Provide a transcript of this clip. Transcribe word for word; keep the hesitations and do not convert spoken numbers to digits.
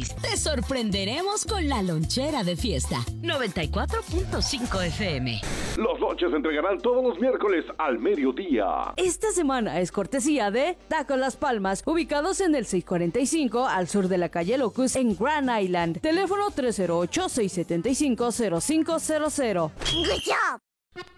seis. Te sorprenderemos con la lonchera de fiesta. noventa y cuatro punto cinco F M. Los lonches se entregarán todos los miércoles al mediodía. Esta semana es cortesía de Taco Las Palmas, ubicados en el seiscientos cuarenta y cinco al sur de la calle Locust en Grand Island. Teléfono tres cero ocho, seis siete cinco, cero cinco cero cero. Good job.